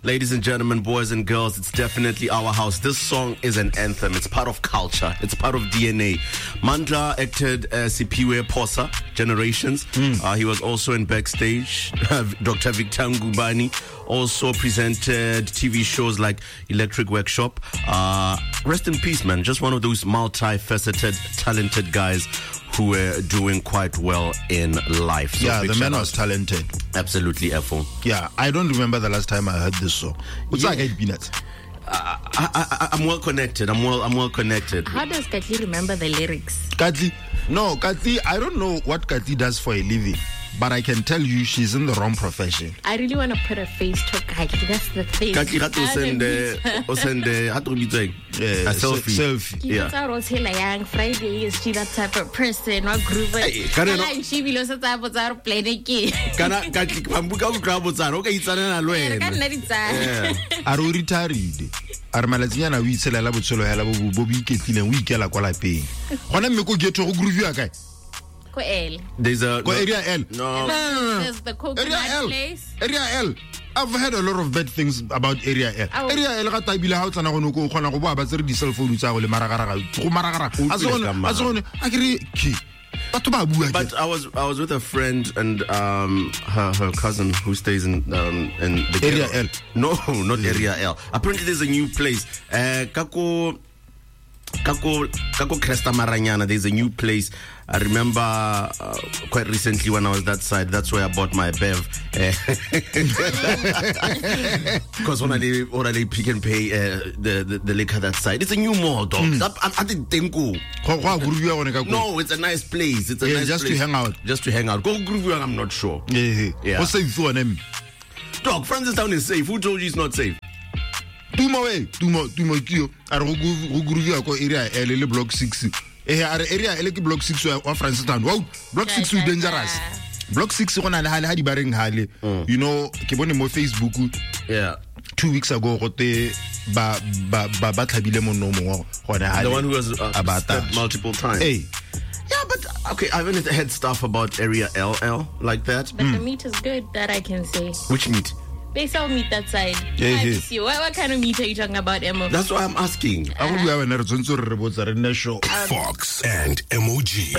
Ladies and gentlemen, boys and girls, it's definitely our house. This song is an anthem. It's part of culture. It's part of DNA. Mandla acted as Sipiwe Posa, Generations. He was also in Backstage. Dr. Victor Ngubani also presented TV shows like Electric Workshop. Rest in peace, man. Just one of those multifaceted, talented guys who were doing quite well in life. So yeah, the man was talented. Absolutely, Efo. Yeah, I don't remember the last time I heard this song. What's like 8 Peanuts? I'm well connected. I'm well connected. How does Katli remember the lyrics? Katli, I don't know what Katli does for a living, but I can tell you she's in the wrong profession. I really want to put a face to Katli. That's the thing. Katli had to send a selfie. Yeah. Young Friday is she that type of person? What group? She belongs to type of plane. Katli, pambuka ukrabotsa. Okay, it's an alone. Are we retired? Are malatsinyana we tselela botshelo ya la bo iketlileng o ikela kwa lapeng. Gona mme go get to go groove ya kae? There's a Area L. No. There's the coconut place. Area L. I've heard a lot of bad things about Area L. Area L ga taibile ha o tsana go no go gona go ba tsere di cell phone tsa go le maragara go maragara. Azone akere ki. But I was with a friend and her cousin who stays in the Area L. No, not Area L. Apparently there's a new place. Kako Cresta Maranyana, there's a new place. I remember quite recently when I was that side, that's where I bought my Bev. Because when I pick and pay the liquor that side, it's a new mall, dog. I didn't think. No, it's a nice place. It's a nice just place. To hang out. Just to hang out. Go Groove, I'm not sure. Yeah. What's safe for them? Dog, Francistown is safe. Who told you it's not safe? Tumo kio. Are go Groove ko area L block 6. Area L block 6 wa Francistown. Wow, block 6 is dangerous. Block 6 gona le hale ha di bareng hale. You know, ke bone mo Facebook. Yeah. 2 weeks ago gote ba tlhabile monomo gona hale. The one who was stabbed multiple times. Hey. Yeah, but okay, I haven't heard stuff about Area LL like that. But the meat is good, that I can say. Which meat? They sell meat that side. What kind of meat are you talking about, Emo? That's why I'm asking. Fox and MOG.